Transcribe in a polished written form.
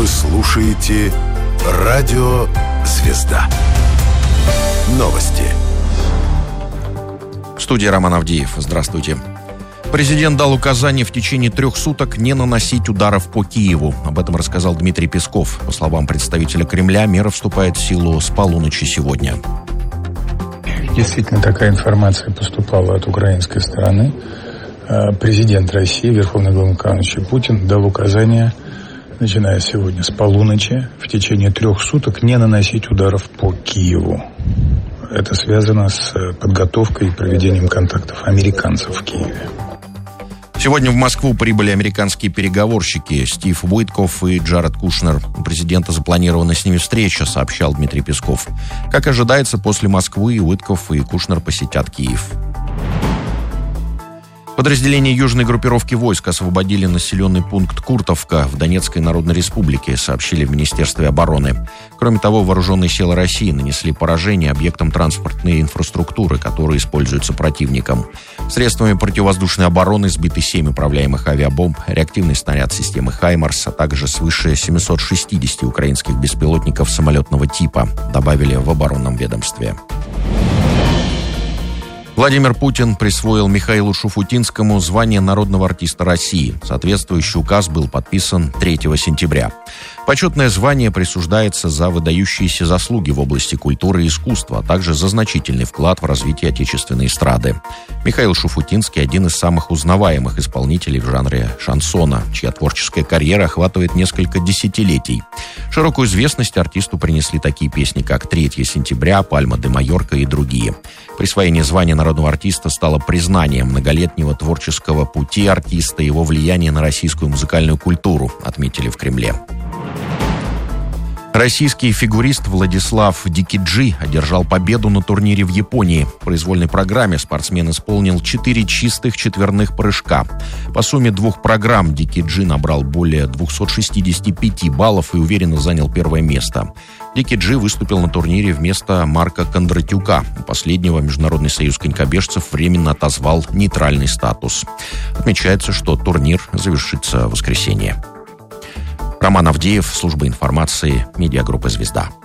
Вы слушаете Радио Звезда. Новости. В студии Роман Авдеев. Здравствуйте. Президент дал указание в течение 3 суток не наносить ударов по Киеву. Об этом рассказал Дмитрий Песков. По словам представителя Кремля, мера вступает в силу с полуночи сегодня. Действительно, такая информация поступала от украинской стороны. Президент России, Верховный Главнокомандующий Путин, дал указание, начиная сегодня с полуночи, в течение 3 суток не наносить ударов по Киеву. Это связано с подготовкой и проведением контактов американцев в Киеве. Сегодня в Москву прибыли американские переговорщики Стив Уиткоф и Джаред Кушнер. У президента запланирована с ними встреча, сообщал Дмитрий Песков. Как ожидается, после Москвы Уиткоф и Кушнер посетят Киев. Подразделения южной группировки войск освободили населенный пункт Куртовка в Донецкой Народной Республике, сообщили в Министерстве обороны. Кроме того, вооруженные силы России нанесли поражение объектам транспортной инфраструктуры, которые используются противником. Средствами противовоздушной обороны сбиты 7 управляемых авиабомб, реактивный снаряд системы «Хаймарс», а также свыше 760 украинских беспилотников самолетного типа, добавили в оборонном ведомстве. Владимир Путин присвоил Михаилу Шуфутинскому звание народного артиста России. Соответствующий указ был подписан 3 сентября. Почетное звание присуждается за выдающиеся заслуги в области культуры и искусства, а также за значительный вклад в развитие отечественной эстрады. Михаил Шуфутинский – один из самых узнаваемых исполнителей в жанре шансона, чья творческая карьера охватывает несколько десятилетий. Широкую известность артисту принесли такие песни, как «3 сентября», «Пальма де Майорка» и другие. Присвоение звания народного артиста стало признанием многолетнего творческого пути артиста и его влияния на российскую музыкальную культуру, отметили в Кремле. Российский фигурист Владислав Дикиджи одержал победу на турнире в Японии. В произвольной программе спортсмен исполнил 4 чистых четверных прыжка. По сумме 2 программ Дикиджи набрал более 265 баллов и уверенно занял 1 место. Дикиджи выступил на турнире вместо Марка Кондратюка. У последнего Международный союз конькобежцев временно отозвал нейтральный статус. Отмечается, что турнир завершится в воскресенье. Роман Авдеев, служба информации, медиагруппа «Звезда».